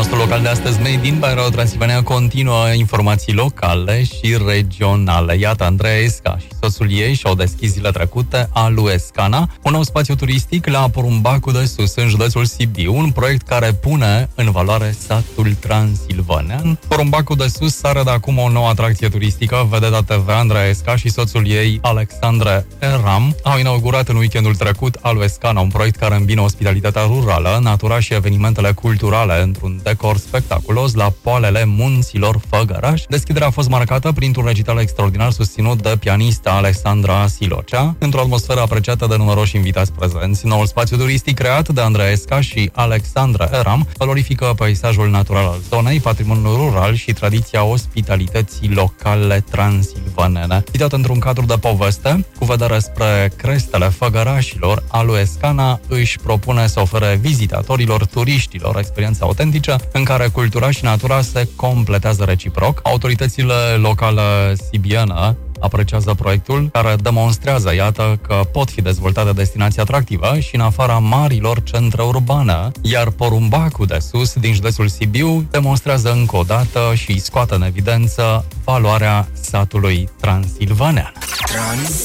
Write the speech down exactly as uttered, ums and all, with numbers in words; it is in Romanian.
nostru local de astăzi, Made in by Radio Transilvania, continuă informații locale și regionale. Iată, Andreea Esca și soțul ei și-au deschis zilele trecute Aluescana, un nou spațiu turistic la Porumbacul de Sus, în județul Sibiu, un proiect care pune în valoare satul transilvanean. Porumbacul de Sus are de acum o nouă atracție turistică. Vedeta T V, Andreea Esca și soțul ei, Alexandre Eram, au inaugurat în weekendul trecut Aluescana, un proiect care îmbină ospitalitatea rurală, natura și evenimentele culturale într-un decor spectaculos la poalele munților Făgăraș. Deschiderea a fost marcată printr-un recital extraordinar susținut de pianista Alexandra Silocea, într-o atmosferă apreciată de numeroși invitați prezenți. Noul spațiu turistic creat de Andreea Esca și Alexandra Eram valorifică peisajul natural al zonei, patrimoniul rural și tradiția ospitalității locale transilvanene. Citat într-un cadru de poveste, cu vedere spre crestele Făgărașilor, Aluescana își propune să ofere vizitatorilor, turiștilor, experiențe autentice în care cultura și natura se completează reciproc. Autoritățile locale sibiene apreciază proiectul, care demonstrează, iată, că pot fi dezvoltate destinații atractive și în afara marilor centre urbane, iar Porumbacul de Sus, din județul Sibiu, demonstrează încă o dată și scoate în evidență valoarea satului transilvanean.